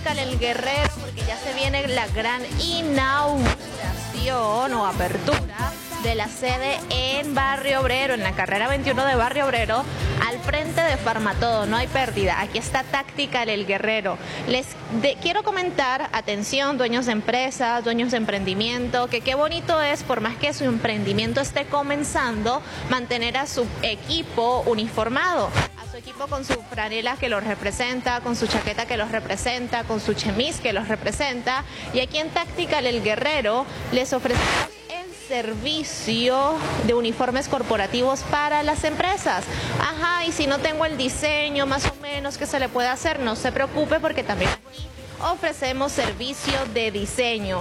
Tactical El Guerrero, porque ya se viene la gran inauguración o apertura de la sede en Barrio Obrero, en la carrera 21 de Barrio Obrero, al frente de Farmatodo. No hay pérdida. Aquí está Tactical El Guerrero. Quiero comentar, atención, dueños de empresas, dueños de emprendimiento, que qué bonito es, por más que su emprendimiento esté comenzando, mantener a su equipo uniformado. Su equipo con su franela que los representa, con su chaqueta que los representa, con su chemis que los representa. Y aquí en Tactical El Guerrero les ofrecemos el servicio de uniformes corporativos para las empresas. Ajá, y si no tengo el diseño más o menos que se le puede hacer, no se preocupe, porque también aquí ofrecemos servicio de diseño.